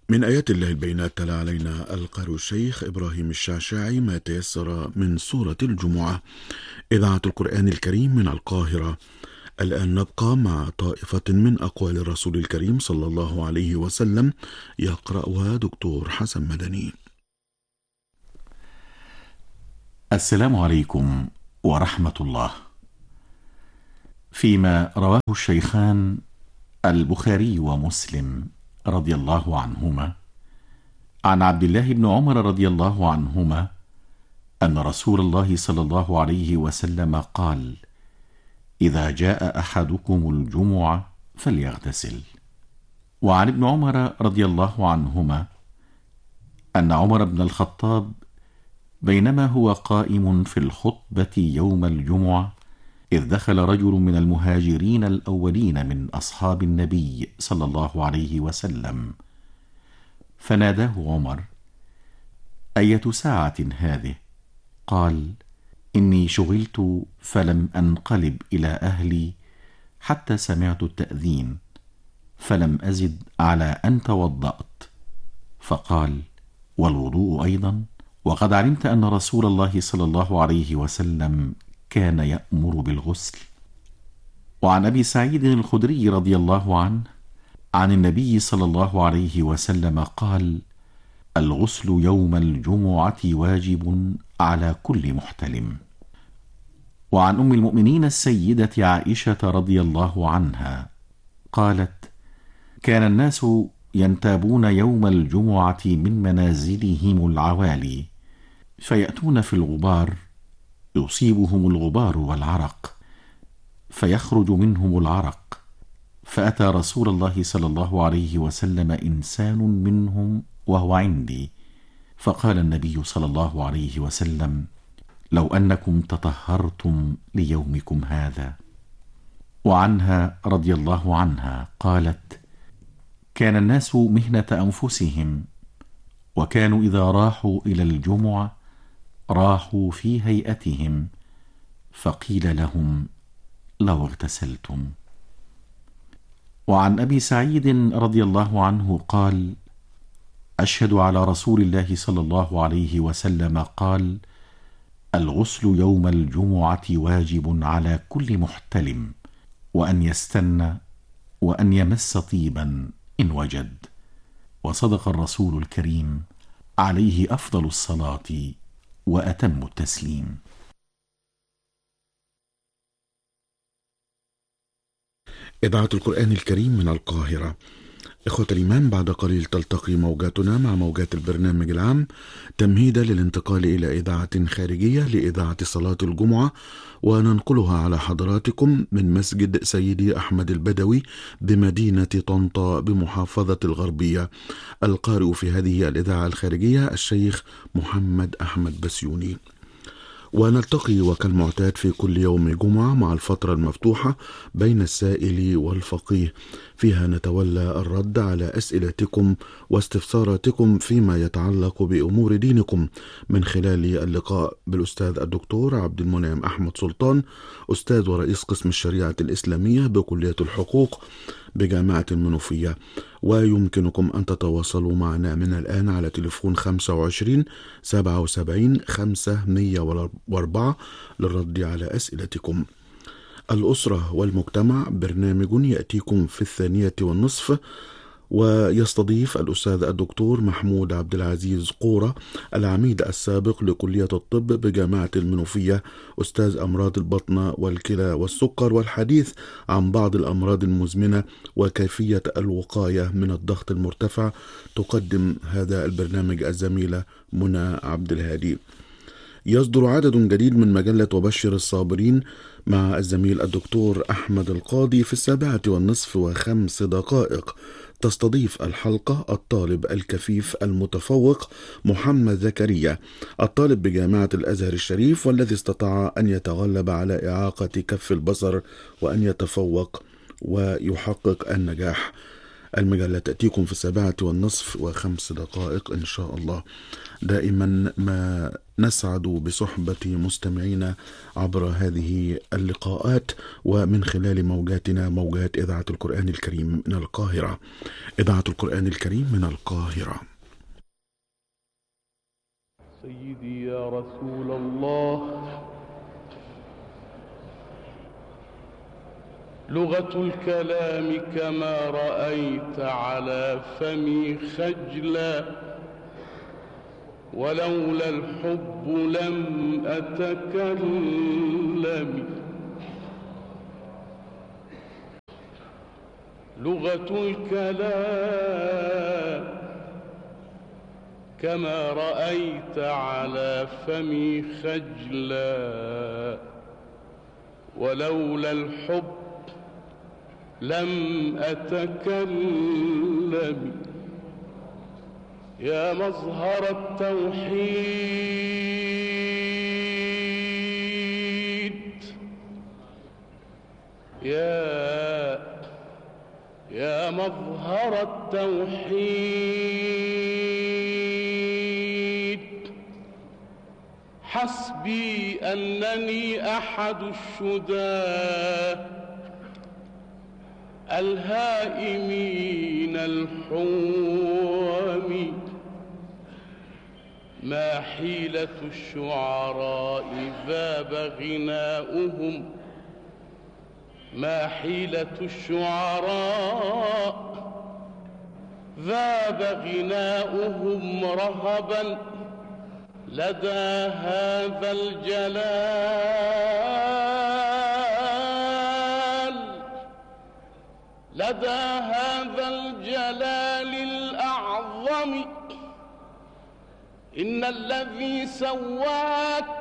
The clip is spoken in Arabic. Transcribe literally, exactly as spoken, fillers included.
من آيات الله البينات تلا علينا القارئ الشيخ إبراهيم الشعشاعي ما تيسر من سورة الجمعة. إذاعة القرآن الكريم من القاهرة. الآن نبقى مع طائفة من أقوال الرسول الكريم صلى الله عليه وسلم يقرأها دكتور حسن مدني. السلام عليكم ورحمة الله. فيما رواه الشيخان البخاري ومسلم رضي الله عنهما عن عبد الله بن عمر رضي الله عنهما أن رسول الله صلى الله عليه وسلم قال: إذا جاء أحدكم الجمعة فليغتسل. وعن ابن عمر رضي الله عنهما أن عمر بن الخطاب بينما هو قائم في الخطبة يوم الجمعة إذ دخل رجل من المهاجرين الأولين من أصحاب النبي صلى الله عليه وسلم، فناداه عمر: أية ساعة هذه؟ قال: إني شغلت فلم أنقلب إلى أهلي حتى سمعت التأذين، فلم أزد على أن توضأت. فقال: والوضوء أيضا؟ وقد علمت أن رسول الله صلى الله عليه وسلم كان يأمر بالغسل. وعن أبي سعيد الخدري رضي الله عنه عن النبي صلى الله عليه وسلم قال: الغسل يوم الجمعة واجب على كل محتلم. وعن أم المؤمنين السيدة عائشة رضي الله عنها قالت: كان الناس ينتابون يوم الجمعة من منازلهم العوالي، فيأتون في الغبار يصيبهم الغبار والعرق، فيخرج منهم العرق، فأتى رسول الله صلى الله عليه وسلم إنسان منهم وهو عندي، فقال النبي صلى الله عليه وسلم: لو أنكم تطهرتم ليومكم هذا. وعنها رضي الله عنها قالت: كان الناس مهنة أنفسهم، وكانوا إذا راحوا إلى الجمعة راحوا في هيئتهم، فقيل لهم: لو اغتسلتم. وعن أبي سعيد رضي الله عنه قال: أشهد على رسول الله صلى الله عليه وسلم قال: الغسل يوم الجمعة واجب على كل محتلم، وأن يستن وأن يمس طيبا إن وجد. وصدق الرسول الكريم عليه أفضل الصلاة وأتم التسليم. إذاعة القرآن الكريم من القاهرة. إخوة الإيمان، بعد قليل تلتقي موجاتنا مع موجات البرنامج العام تمهيدا للانتقال إلى إذاعة خارجية لإذاعة صلاة الجمعة، وننقلها على حضراتكم من مسجد سيدي أحمد البدوي بمدينة طنطا بمحافظة الغربية. القارئ في هذه الإذاعة الخارجية الشيخ محمد أحمد بسيوني. ونلتقي وكالمعتاد في كل يوم جمعة مع الفترة المفتوحة بين السائل والفقيه، فيها نتولى الرد على أسئلتكم واستفساراتكم فيما يتعلق بأمور دينكم من خلال اللقاء بالأستاذ الدكتور عبد المنعم أحمد سلطان، أستاذ ورئيس قسم الشريعة الإسلامية بكلية الحقوق بجامعة المنوفية. ويمكنكم أن تتواصلوا معنا من الآن على تليفون خمسة وعشرين سبعة وسبعين خمسة مية وأربعة للرد على أسئلتكم. الأسرة والمجتمع برنامج يأتيكم في الثانية والنصف، ويستضيف الأستاذ الدكتور محمود عبد العزيز قورة العميد السابق لكلية الطب بجامعة المنوفية، أستاذ أمراض البطنة والكلى والسكر، والحديث عن بعض الأمراض المزمنة وكيفية الوقاية من الضغط المرتفع. تقدم هذا البرنامج الزميلة منى عبد الهادي. يصدر عدد جديد من مجلة وبشر الصابرين مع الزميل الدكتور أحمد القاضي في السابعة والنصف وخمس دقائق. تستضيف الحلقة الطالب الكفيف المتفوق محمد زكريا، الطالب بجامعة الأزهر الشريف، والذي استطاع أن يتغلب على إعاقة كف البصر وأن يتفوق ويحقق النجاح. المجلة تأتيكم في السابعة والنصف وخمس دقائق إن شاء الله. دائما ما نسعد بصحبة مستمعينا عبر هذه اللقاءات ومن خلال موجاتنا، موجات إذاعة القرآن الكريم من القاهرة. إذاعة القرآن الكريم من القاهرة. سيدي يا رسول الله، لغة الكلام كما رأيت على فمي خجلا، ولولا الحب لم أتكلم. لغة الكلام كما رأيت على فمي خجلا، ولولا الحب لم أتكلم. يا مظهر التوحيد، يا يا مظهر التوحيد، حسبي أنني أحد الشداه الهائمين الحوم. ما حيلة الشعراء ذاب غناؤهم، ما حيلة الشعراء ذاب غناؤهم رهبا لدى هذا الجلال، لدى هذا الجلال الأعظم. إن الذي سواك